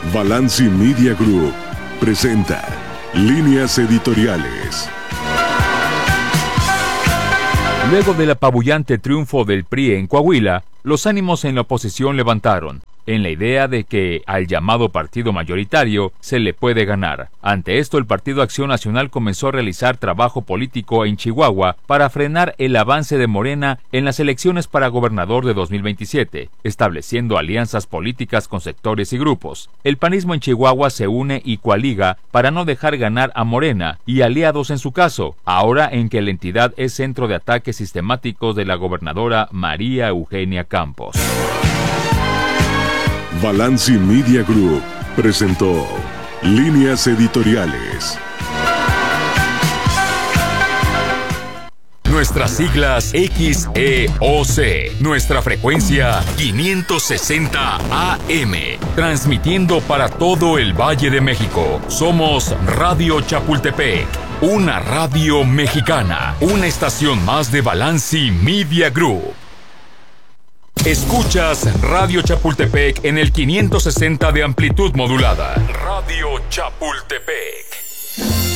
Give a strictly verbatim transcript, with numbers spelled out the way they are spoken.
Balanci Media Group presenta Líneas Editoriales. Luego del apabullante triunfo del P R I en Coahuila, los ánimos en la oposición levantaron, en la idea de que al llamado partido mayoritario se le puede ganar. Ante esto, el Partido Acción Nacional comenzó a realizar trabajo político en Chihuahua para frenar el avance de Morena en las elecciones para gobernador de dos mil veintisiete, estableciendo alianzas políticas con sectores y grupos. El panismo en Chihuahua se une y coaliga para no dejar ganar a Morena y aliados en su caso, ahora en que la entidad es centro de ataques sistemáticos de la gobernadora María Eugenia Campos. Balanci Media Group presentó Líneas Editoriales. Nuestras siglas X E O C. Nuestra frecuencia quinientos sesenta A M. Transmitiendo para todo el Valle de México. Somos Radio Chapultepec. Una radio mexicana. Una estación más de Balanci Media Group. Escuchas Radio Chapultepec en el quinientos sesenta de amplitud modulada. Radio Chapultepec.